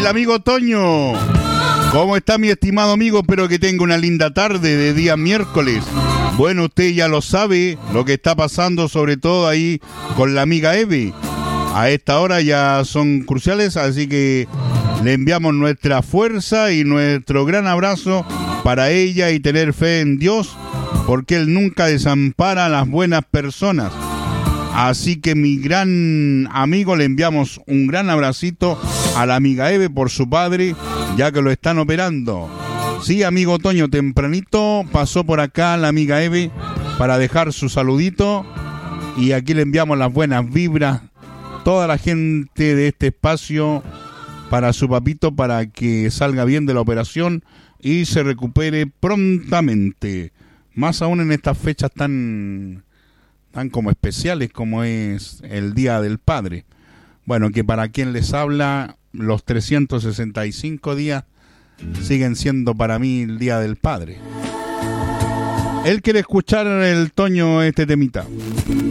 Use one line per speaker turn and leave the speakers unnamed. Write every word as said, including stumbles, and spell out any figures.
El amigo Toño. ¿Cómo está mi estimado amigo? Espero que tenga una linda tarde de día miércoles. Bueno, usted ya lo sabe, lo que está pasando sobre todo ahí con la amiga Eve. A esta hora ya son cruciales, así que le enviamos nuestra fuerza y nuestro gran abrazo para ella y tener fe en Dios, porque Él nunca desampara a las buenas personas. Así que mi gran amigo, le enviamos un gran abracito a la amiga Eve por su padre, ya que lo están operando. Sí, amigo Toño, tempranito pasó por acá la amiga Eve para dejar su saludito y aquí le enviamos las buenas vibras, toda la gente de este espacio para su papito, para que salga bien de la operación y se recupere prontamente, más aún en estas fechas tan... tan como especiales como es el Día del Padre. Bueno, que para quien les habla, los trescientos sesenta y cinco días siguen siendo para mí el Día del Padre. Él quiere escuchar el Toño este temita.